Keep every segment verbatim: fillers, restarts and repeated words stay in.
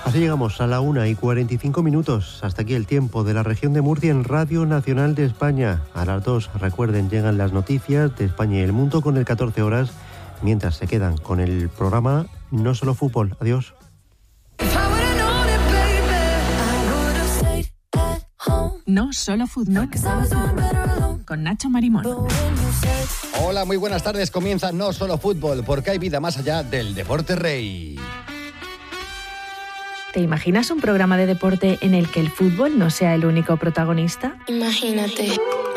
Así llegamos a la una y cuarenta y cinco minutos. Hasta aquí el tiempo de la región de Murcia en Radio Nacional de España. A las dos, recuerden, llegan las noticias de España y el mundo con el catorce horas, mientras se quedan con el programa No Solo Fútbol. Adiós. No Solo Fútbol. Con Nacho Marimón. Hola, muy buenas tardes. Comienza No Solo Fútbol, porque hay vida más allá del deporte rey. ¿Te imaginas un programa de deporte en el que el fútbol no sea el único protagonista? Imagínate.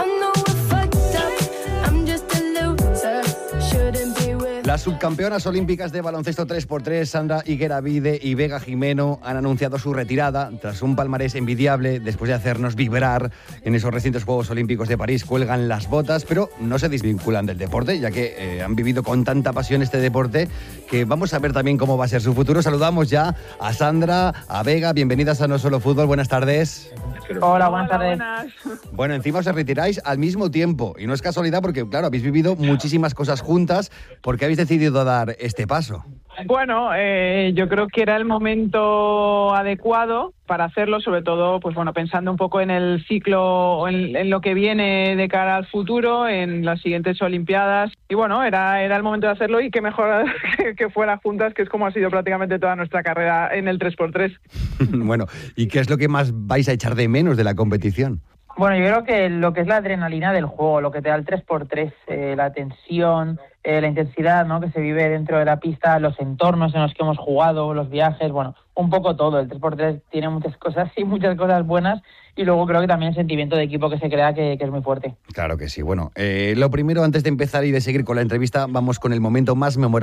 Las subcampeonas olímpicas de baloncesto tres por tres, Sandra Higuera-Vide y Vega Jimeno, han anunciado su retirada tras un palmarés envidiable después de hacernos vibrar en esos recientes Juegos Olímpicos de París. Cuelgan las botas, pero no se desvinculan del deporte, ya que eh, han vivido con tanta pasión este deporte que vamos a ver también cómo va a ser su futuro. Saludamos ya a Sandra, a Vega. Bienvenidas a No Solo Fútbol. Buenas tardes. Hola, buenas tardes. Bueno, encima os retiráis al mismo tiempo. Y no es casualidad porque, claro, habéis vivido muchísimas cosas juntas. ¿Por qué habéis decidido dar este paso? Bueno, eh, yo creo que era el momento adecuado para hacerlo, sobre todo, pues bueno, pensando un poco en el ciclo, en, en lo que viene de cara al futuro, en las siguientes Olimpiadas. Y bueno, era, era el momento de hacerlo y qué mejor que, que fuera juntas, que es como ha sido prácticamente toda nuestra carrera en el tres por tres. Bueno, ¿y qué es lo que más vais a echar de menos de la competición? Bueno, yo creo que lo que es la adrenalina del juego, lo que te da el tres por tres, eh, la tensión, eh, la intensidad, ¿no?, que se vive dentro de la pista, los entornos en los que hemos jugado, los viajes, bueno, un poco todo. El tres por tres tiene muchas cosas y muchas cosas buenas, y luego creo que también el sentimiento de equipo que se crea que, que es muy fuerte. Claro que sí. Bueno, eh, lo primero, antes de empezar y de seguir con la entrevista, vamos con el momento más memorable